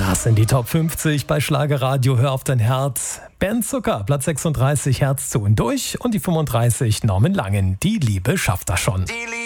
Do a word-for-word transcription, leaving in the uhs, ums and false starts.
Das sind die Top fünfzig bei Schlagerradio. Hör auf dein Herz. Bernd Zucker, Platz sechsunddreißig, Herz zu und durch. Und die fünfunddreißig, Norman Langen. Die Liebe schafft das schon.